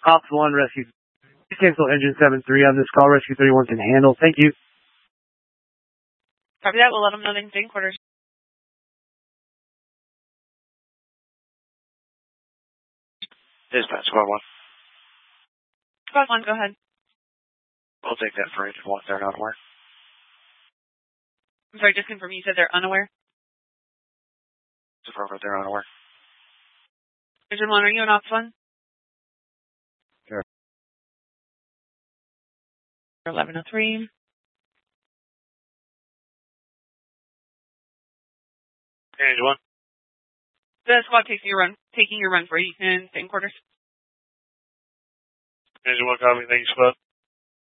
Ops 1, Rescue. Cancel engine 7-3 on this call. Rescue 31 can handle. Thank you. Copy that. We'll let them know they can stay in quarters. Dispatch, Squad 1. Squad 1, go ahead. We'll take that for Agent 1. They're not aware. I'm sorry, just confirm. You said they're unaware? It's appropriate. They're unaware. Agent 1, are you an Ops 1? Sure. 1103. Agent 1. The squad taking your run for you. You can stay in quarters. Agent 1, copy. Thank you, squad.